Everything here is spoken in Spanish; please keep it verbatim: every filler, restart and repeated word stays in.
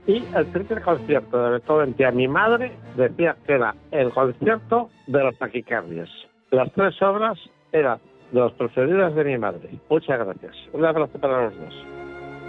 Y el primer concierto de Beethoven que a mi madre decía que era el concierto de los taquicardias. Las tres obras eran de los preferidos de mi madre. Muchas gracias. Un abrazo para los dos.